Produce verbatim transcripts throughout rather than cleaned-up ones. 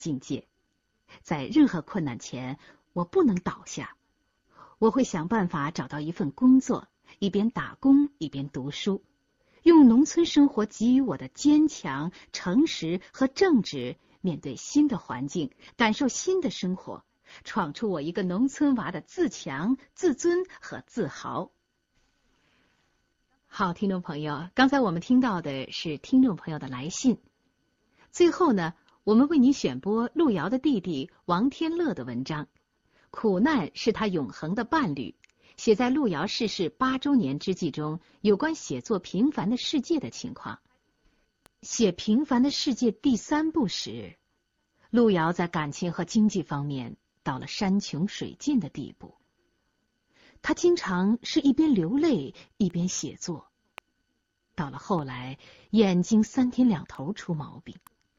境界。在任何困难前，我不能倒下。我会想办法找到一份工作，一边打工一边读书，用农村生活给予我的坚强、诚实和正直，面对新的环境，感受新的生活，闯出我一个农村娃的自强、自尊和自豪。好，听众朋友，刚才我们听到的是听众朋友的来信。最后呢，我们为你选播路遥的弟弟王天乐的文章《苦难是他永恒的伴侣》，写在路遥逝世八周年之际中，有关写作平凡的世界的情况。写平凡的世界第三部时，路遥在感情和经济方面到了山穷水尽的地步。他经常是一边流泪一边写作，到了后来，眼睛三天两头出毛病。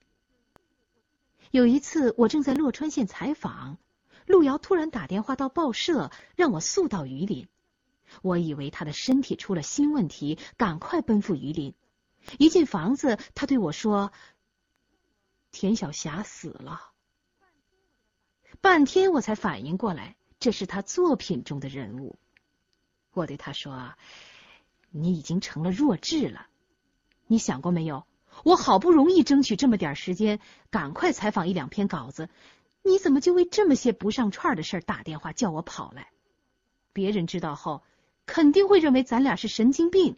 有一次，我正在洛川县采访，路遥突然打电话到报社，让我速到榆林。我以为他的身体出了新问题，赶快奔赴榆林。一进房子，他对我说：“田晓霞死了。”半天我才反应过来，这是他作品中的人物。我对他说：“你已经成了弱智了。你想过没有？我好不容易争取这么点时间，赶快采访一两篇稿子，你怎么就为这么些不上串的事打电话叫我跑来？别人知道后，肯定会认为咱俩是神经病。”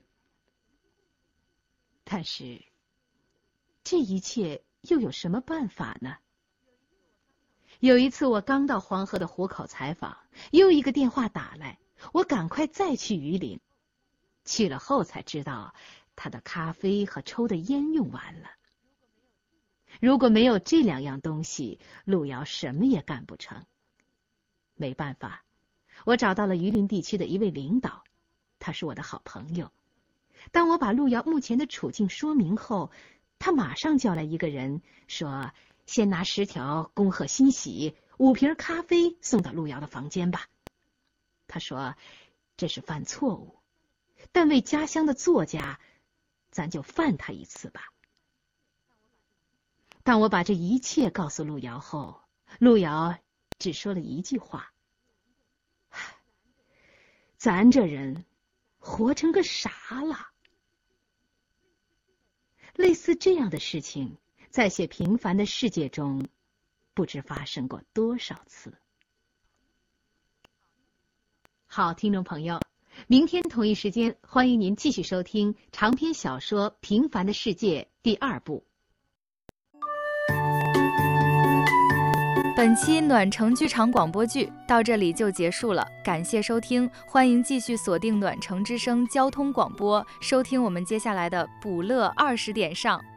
但是，这一切又有什么办法呢？有一次我刚到黄河的湖口采访，又一个电话打来，我赶快再去榆林。去了后才知道，他的咖啡和抽的烟用完了。如果没有这两样东西，路遥什么也干不成。没办法，我找到了榆林地区的一位领导，他是我的好朋友。当我把路遥目前的处境说明后，他马上叫来一个人，说先拿十条恭贺新喜、五瓶咖啡送到路遥的房间吧。他说这是犯错误，但为家乡的作家，咱就犯他一次吧。当我把这一切告诉路遥后，路遥只说了一句话：“咱这人活成个啥了？”类似这样的事情，在写平凡的世界中，不知发生过多少次。好，听众朋友，明天同一时间，欢迎您继续收听长篇小说《平凡的世界》第二部。 本期暖城剧场广播剧到这里就结束了，感谢收听，欢迎继续锁定暖城之声交通广播，收听我们接下来的补乐二十点上。